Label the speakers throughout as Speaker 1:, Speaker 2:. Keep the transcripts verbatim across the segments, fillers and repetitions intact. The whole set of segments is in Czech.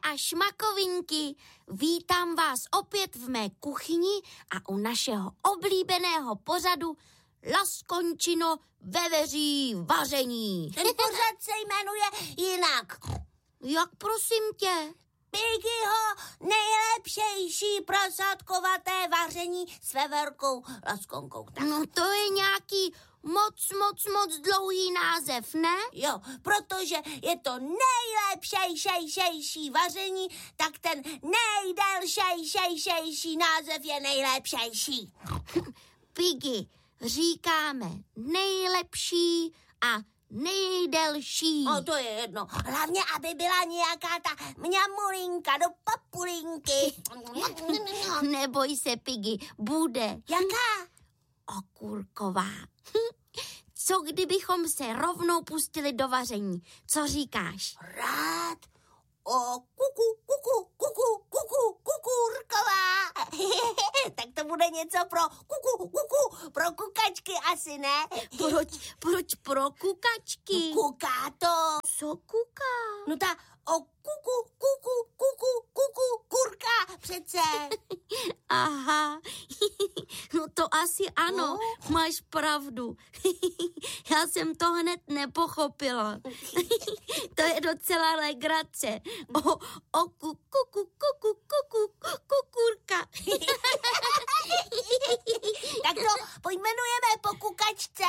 Speaker 1: a šmakovinky, vítám vás opět v mé kuchyni a u našeho oblíbeného pořadu Laskončino veveří vaření.
Speaker 2: Ten pořad se jmenuje jinak.
Speaker 1: Jak prosím tě?
Speaker 2: Piggyho nejlepšejší prosádkovaté vaření s veverkou Laskonkou. Tak.
Speaker 1: No to je nějaký moc, moc, moc dlouhý název, ne?
Speaker 2: Jo, protože je to nejlepšejší vaření, tak ten nejdelšejší název je nejlepšejší.
Speaker 1: Piggy, říkáme nejlepší a nejdelší.
Speaker 2: No to je jedno. Hlavně, aby byla nějaká ta mňamulinka do papulinky.
Speaker 1: Neboj se, Piggy, bude.
Speaker 2: Jaká?
Speaker 1: Okurková. Co kdybychom se rovnou pustili do vaření? Co říkáš?
Speaker 2: Rád. O kuku, kuku, kuku, kuku, kukurková. Tak to bude něco pro kuku, kuku, pro kukačky asi, ne?
Speaker 1: Proč, proč pro kukačky?
Speaker 2: Kuká to.
Speaker 1: Co kuká?
Speaker 2: No ta o kuku, kuku, kuku, kuku, kurka přece.
Speaker 1: Aha, no to asi ano,
Speaker 2: no.
Speaker 1: Máš pravdu. Já jsem to hned nepochopila. To je docela legrace. O, o kuku, kuku, kuku, kuku, kukurka.
Speaker 2: Tak to pojmenujeme po kukačce.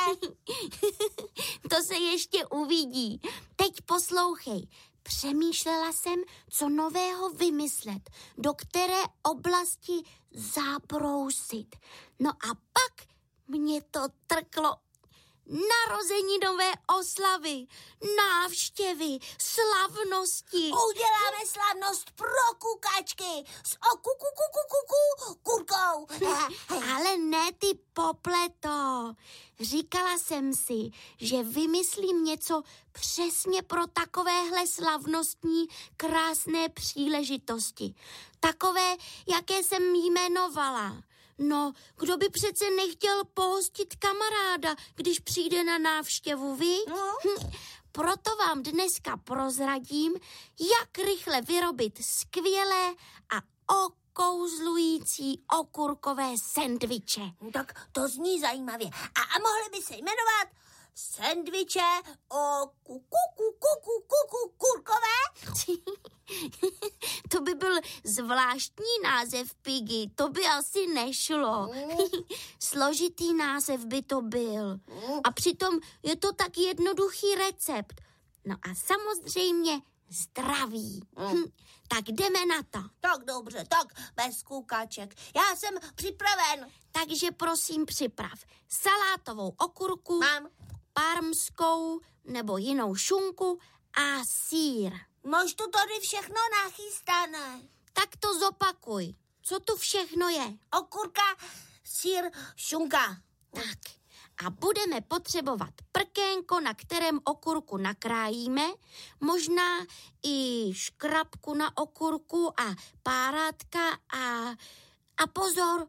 Speaker 1: To se ještě uvidí. Teď poslouchej. Přemýšlela jsem, co nového vymyslet, do které oblasti zabrousit. No a pak mě to trklo. Narození-nové oslavy, návštěvy, slavnosti.
Speaker 2: Uděláme slavnost pro kukačky s okuku, kuku, kuku, kurkou.
Speaker 1: Ale ne, ty popleto. Říkala jsem si, že vymyslím něco přesně pro takovéhle slavnostní, krásné příležitosti. Takové, jaké jsem jmenovala. No, kdo by přece nechtěl pohostit kamaráda, když přijde na návštěvu, vy?
Speaker 2: No.
Speaker 1: Hm. Proto vám dneska prozradím, jak rychle vyrobit skvělé a okouzlující okurkové sendviče.
Speaker 2: Tak to zní zajímavě. A, a mohly by se jmenovat sendviče o kuku, kuku, kuku, kurkové?
Speaker 1: To by byl zvláštní název, Piggy, to by asi nešlo.
Speaker 2: Mm.
Speaker 1: Složitý název by to byl. A přitom je to tak jednoduchý recept. No a samozřejmě zdravý.
Speaker 2: Mm.
Speaker 1: Tak jdeme na to.
Speaker 2: Tak dobře, tak bez kukaček. Já jsem připraven.
Speaker 1: Takže prosím připrav salátovou okurku,
Speaker 2: Mám.
Speaker 1: parmskou nebo jinou šunku a sýr.
Speaker 2: Máš to tady všechno nachystané.
Speaker 1: Tak to zopakuj. Co tu všechno je?
Speaker 2: Okurka, sýr, šunka.
Speaker 1: Tak. A budeme potřebovat prkénko, na kterém okurku nakrájíme, možná i škrabku na okurku a párátka a, a pozor,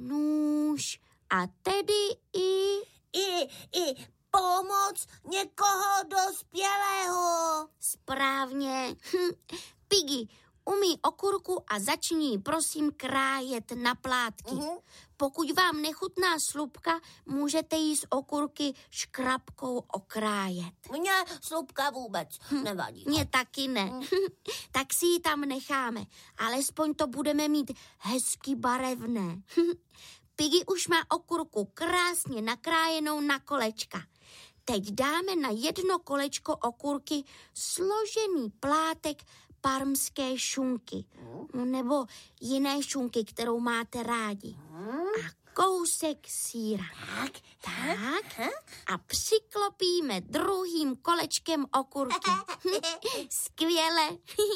Speaker 1: nůž a tedy i...
Speaker 2: I, i pomoc někoho dospělého.
Speaker 1: Správně. Hm. Piggy, umyj okurku a začni ji prosím krájet na plátky.
Speaker 2: Uh-huh.
Speaker 1: Pokud vám nechutná slupka, můžete ji z okurky škrabkou okrájet.
Speaker 2: Mně slupka vůbec hm. nevadí.
Speaker 1: Mně taky ne. Hm. Tak si ji tam necháme. Alespoň to budeme mít hezky barevné. Hm. Piggy už má okurku krásně nakrájenou na kolečka. Teď dáme na jedno kolečko okurky složený plátek parmské šunky. No, nebo jiné šunky, kterou máte rádi. A kousek sýra.
Speaker 2: Tak,
Speaker 1: tak. A přiklopíme druhým kolečkem okurky. Skvěle.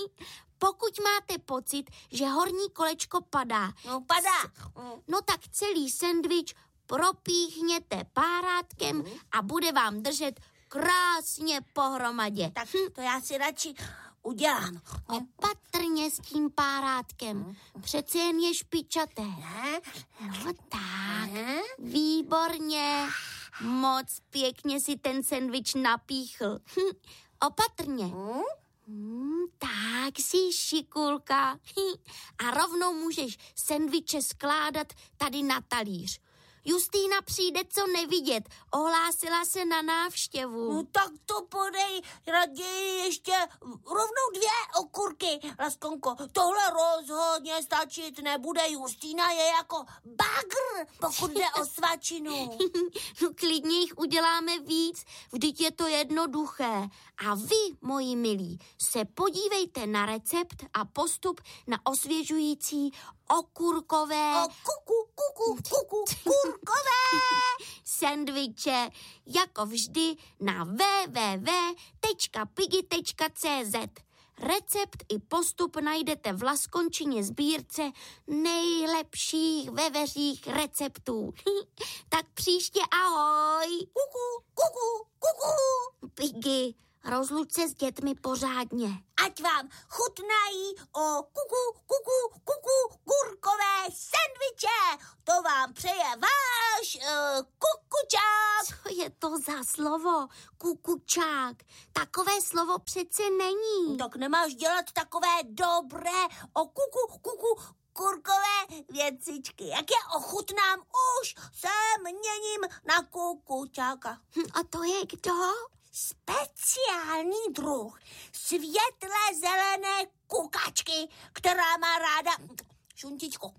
Speaker 1: Pokud máte pocit, že horní kolečko padá,
Speaker 2: no padá.
Speaker 1: No tak celý sendvič propíchněte párátkem a bude vám držet krásně pohromadě.
Speaker 2: Tak to já si radši udělám.
Speaker 1: Opatrně s tím párátkem. Přece jen je špičaté.
Speaker 2: Ne?
Speaker 1: No tak, výborně. Moc pěkně si ten sendvič napíchl. Hm, opatrně. Hmm, tak jsi šikulka. A rovnou můžeš sendviče skládat tady na talíř. Justýna přijde co nevidět, ohlásila se na návštěvu.
Speaker 2: No tak to podej raději ještě rovnou dvě okurky, Laskonko. Tohle rozhodně stačit nebude. Justýna je jako bagr, pokud jde o svačinu.
Speaker 1: No klidně jich uděláme víc, vždyť je to jednoduché. A vy, moji milí, se podívejte na recept a postup na osvěžující okurkové...
Speaker 2: O kuku, kuku, kuku, kurkové!
Speaker 1: Sendviče, jako vždy na w w w tečka piggy tečka c z. Recept i postup najdete v Laskončině sbírce nejlepších veveřích receptů. Tak příště ahoj.
Speaker 2: Kuku, kuku, kuku.
Speaker 1: Piggy, rozluč se s dětmi pořádně.
Speaker 2: Ať vám chutnají o kuku, kuku, kuku, kurkové sendviče. To vám přeje váš uh, kukučák.
Speaker 1: Co je to za slovo? Kukučák. Takové slovo přece není.
Speaker 2: Tak nemáš dělat takové dobré o kuku, kuku, kurkové věcičky. Jak je ochutnám, už se měním na kukučáka.
Speaker 1: Hm, a to je kdo?
Speaker 2: Speciální druh světle zelené kukačky, která má ráda šuntičku.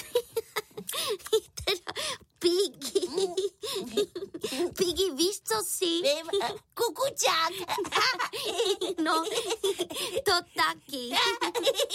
Speaker 1: Teda Piggy. Piggy, víš, co jsi?
Speaker 2: Vím, kukučák.
Speaker 1: No, to taky.